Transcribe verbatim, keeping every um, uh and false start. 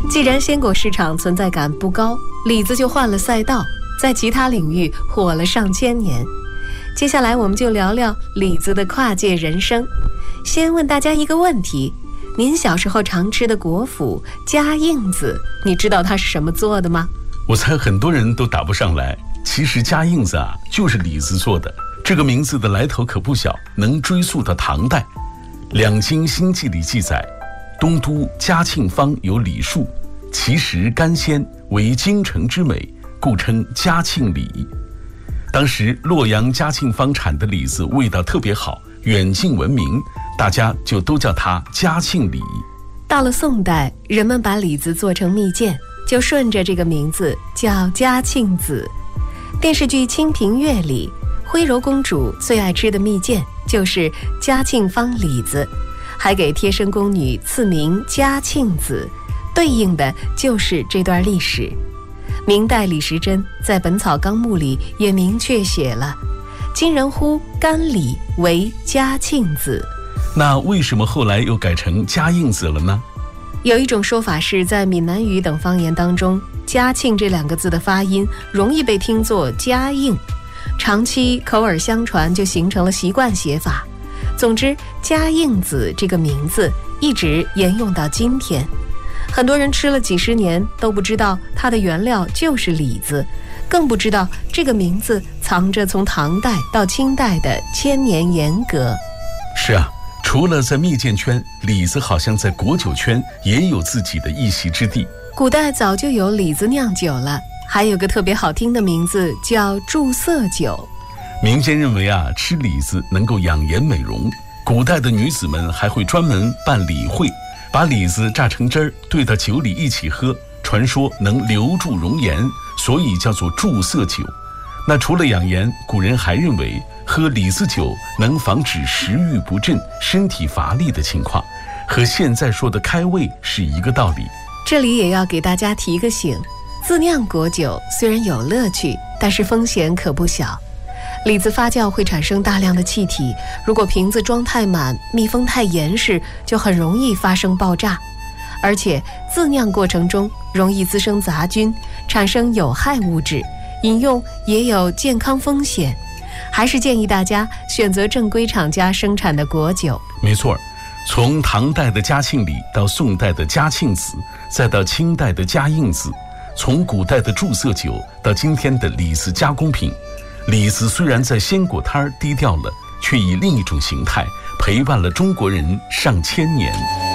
既然鲜果市场存在感不高，李子就换了赛道，在其他领域火了上千年。接下来我们就聊聊李子的跨界人生。先问大家一个问题，您小时候常吃的果脯夹硬子，你知道它是什么做的吗？ 我猜很多人都答不上来。其实夹硬子啊，就是李子做的。这个名字的来头可不小，能追溯到唐代。《两京新记》里记载，东都嘉庆坊有李树，其实甘鲜，为京城之美，故称嘉庆李。当时洛阳嘉庆坊产的李子味道特别好，远近闻名，大家就都叫它嘉庆李。 到了宋代，人们把李子做成蜜饯，就顺着这个名字叫嘉庆子。电视剧《清平乐》里，徽柔公主最爱吃的蜜饯就是嘉庆坊李子，还给贴身宫女赐名嘉庆子，对应的就是这段历史。明代李时珍在《本草纲目》里也明确写了，今人呼甘李为嘉庆子。 那为什么后来又改成夹硬子了呢？ 有一种说法是在闽南语等方言当中，嘉庆这两个字的发音容易被听作嘉应，长期口耳相传，就形成了习惯写法。总之，嘉应子这个名字一直沿用到今天。很多人吃了几十年都不知道它的原料就是李子，更不知道这个名字藏着从唐代到清代的千年沿革。 是啊，除了在蜜饯圈，李子好像在果酒圈也有自己的一席之地。 古代早就有李子酿酒了，还有个特别好听的名字叫注色酒。 民间认为啊，吃李子能够养颜美容，古代的女子们还会专门办李会，把李子榨成汁儿兑到酒里一起喝，传说能留住容颜，所以叫做注色酒。那除了养颜，古人还认为喝李子酒能防止食欲不振、身体乏力的情况，和现在说的开胃是一个道理。 这里也要给大家提个醒，自酿果酒虽然有乐趣，但是风险可不小。李子发酵会产生大量的气体，如果瓶子装太满，密封太严实，就很容易发生爆炸。而且自酿过程中容易滋生杂菌，产生有害物质，饮用也有健康风险。还是建议大家选择正规厂家生产的果酒。 没错，从唐代的嘉庆李到宋代的嘉庆子，再到清代的嘉应子，从古代的注色酒到今天的李子加工品，李子虽然在鲜果摊低调了，却以另一种形态陪伴了中国人上千年。